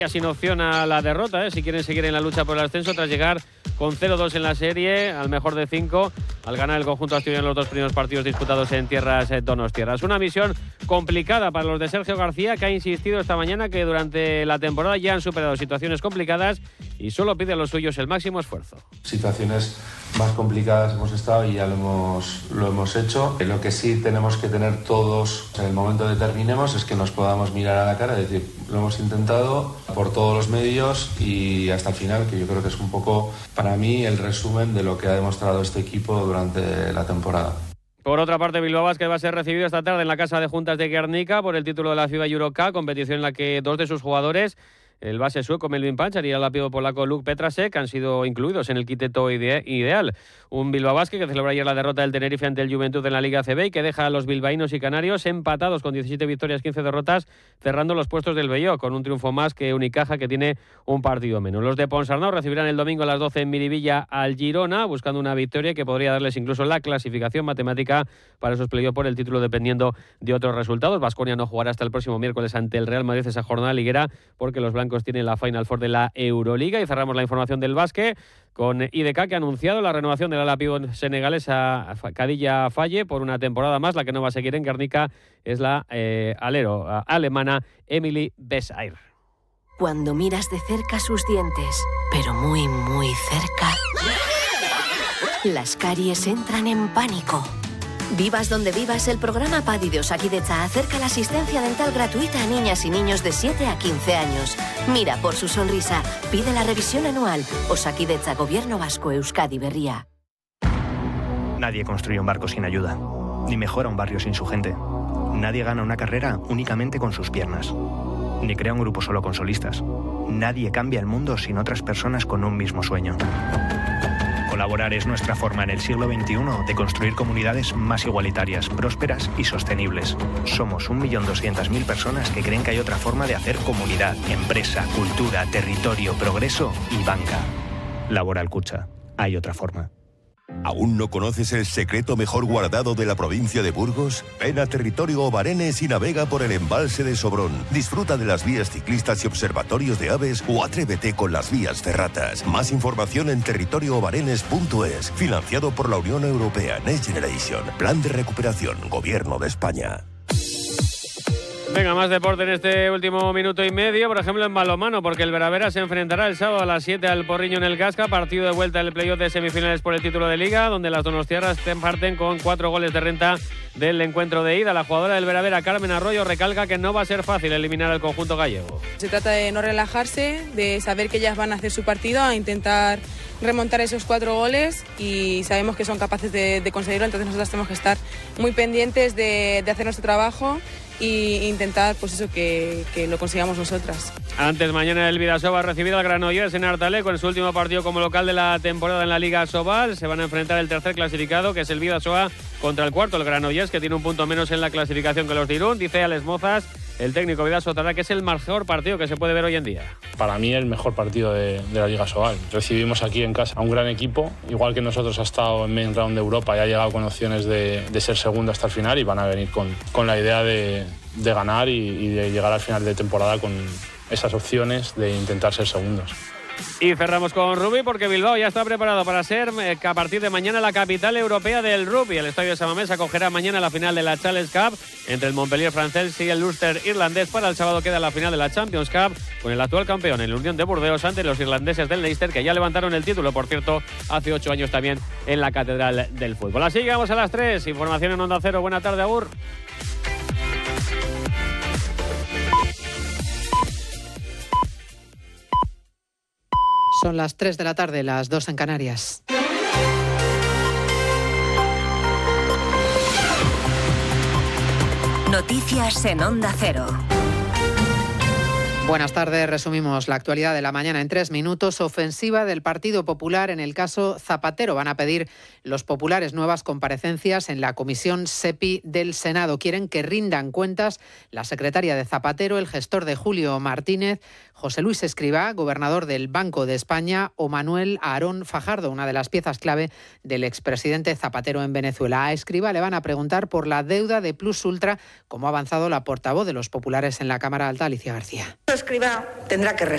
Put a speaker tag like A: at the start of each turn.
A: Sin opción a la derrota, si quieren seguir en la lucha por el ascenso tras llegar con 0-2 en la serie, al mejor de 5, al ganar el conjunto asturiano en los 2 primeros partidos disputados en tierras donostiarras. Una misión complicada para los de Sergio García, que ha insistido esta mañana que durante la temporada ya han superado situaciones complicadas y solo pide a los suyos el máximo esfuerzo.
B: Situaciones más complicadas hemos estado y ya lo hemos hecho. Lo que sí tenemos que tener todos en el momento que terminemos es que nos podamos mirar a la cara y decir, lo hemos intentado por todos los medios y hasta el final, que yo creo que es un poco para mí el resumen de lo que ha demostrado este equipo durante la temporada.
A: Por otra parte, Bilbao Basket va a ser recibido esta tarde en la Casa de Juntas de Guernica por el título de la FIBA EuroCup, competición en la que 2 de sus jugadores, el base sueco Melvin Panchar y el lápido polaco Luke Petrasek, han sido incluidos en el quinteto ideal. Un Bilbao Basket que celebra ayer la derrota del Tenerife ante el Juventud en la Liga ACB y que deja a los bilbaínos y canarios empatados con 17 victorias, 15 derrotas, cerrando los puestos del Belló, con un triunfo más que Unicaja, que tiene un partido menos. Los de Ponsarnau recibirán el domingo a las 12 en Miribilla al Girona, buscando una victoria que podría darles incluso la clasificación matemática para esos playoffs por el título, dependiendo de otros resultados. Baskonia no jugará hasta el próximo miércoles ante el Real Madrid esa jornada liguera, porque los blancos tienen la Final Four de la Euroliga. Y cerramos la información del básquet con IDK, que ha anunciado la renovación del ala pívot senegalesa Khadija Faye por una temporada más. La que no va a seguir en Guernica es la alero alemana Emily Besair.
C: Cuando miras de cerca sus dientes, pero muy, muy cerca, las caries entran en pánico. Vivas donde vivas, el programa PADI de Osakidetza acerca la asistencia dental gratuita a niñas y niños de 7 a 15 años. Mira por su sonrisa, pide la revisión anual. Osakidetza, Gobierno Vasco, Euskadi Berria.
D: Nadie construye un barco sin ayuda, ni mejora un barrio sin su gente. Nadie gana una carrera únicamente con sus piernas, ni crea un grupo solo con solistas. Nadie cambia el mundo sin otras personas con un mismo sueño. Colaborar es nuestra forma en el siglo XXI de construir comunidades más igualitarias, prósperas y sostenibles. Somos 1.200.000 personas que creen que hay otra forma de hacer comunidad, empresa, cultura, territorio, progreso y banca. Laboral Kutxa. Hay otra forma.
E: ¿Aún no conoces el secreto mejor guardado de la provincia de Burgos? Ven a Territorio Obarenes y navega por el embalse de Sobrón. Disfruta de las vías ciclistas y observatorios de aves o atrévete con las vías ferratas. Más información en territorioobarenes.es. Financiado por la Unión Europea Next Generation. Plan de recuperación. Gobierno de España.
A: Venga, más deporte en este último minuto y medio, por ejemplo en balonmano, porque el Veravera se enfrentará el sábado a las 7 al Porriño en el Gasca, partido de vuelta del playoff de semifinales por el título de Liga, donde las donostiarras parten con 4 goles de renta del encuentro de ida. La jugadora del Veravera, Carmen Arroyo, recalca que no va a ser fácil eliminar al conjunto gallego.
F: Se trata de no relajarse, de saber que ellas van a hacer su partido, a intentar remontar esos 4 goles y sabemos que son capaces de conseguirlo, entonces nosotras tenemos que estar muy pendientes de hacer nuestro trabajo e intentar pues eso, que lo consigamos nosotras.
A: Antes, mañana el Vidasoa ha recibido al Granollers en Artaleco en su último partido como local de la temporada en la Liga Sobal. Se van a enfrentar el tercer clasificado, que es el Vidasoa, contra el cuarto, el Granollers, que tiene un punto menos en la clasificación que los de Irún. Dice Alex Mozas, el técnico Vidasoa, que es el mejor partido que se puede ver hoy en día.
G: Para mí el mejor partido de la Liga Sobal. Recibimos aquí en casa a un gran equipo, igual que nosotros ha estado en main round de Europa y ha llegado con opciones de ser segundo hasta el final, y van a venir con la idea de ganar y de llegar al final de temporada con esas opciones de intentar ser segundos.
A: Y cerramos con rugby, porque Bilbao ya está preparado para ser a partir de mañana la capital europea del rugby. El estadio de Samamés acogerá mañana la final de la Challenge Cup entre el Montpellier francés y el Ulster irlandés. Para el sábado queda la final de la Champions Cup con el actual campeón, el Unión de Burdeos, ante los irlandeses del Leicester, que ya levantaron el título, por cierto, hace 8 años también en la Catedral del Fútbol. Así llegamos a las 3. Información en Onda Cero. Buena tarde, agur.
H: Son las 3 de la tarde, las 2 en Canarias.
C: Noticias en Onda Cero.
H: Buenas tardes, resumimos la actualidad de la mañana en 3 minutos. Ofensiva del Partido Popular en el caso Zapatero. Van a pedir los populares nuevas comparecencias en la Comisión SEPI del Senado. Quieren que rindan cuentas la secretaria de Zapatero, el gestor de Julio Martínez, José Luis Escrivá, gobernador del Banco de España, o Manuel Aarón Fajardo, una de las piezas clave del expresidente Zapatero en Venezuela. A Escrivá le van a preguntar por la deuda de Plus Ultra, como ha avanzado la portavoz de los populares en la Cámara Alta, Alicia García.
I: Escrivá tendrá que responder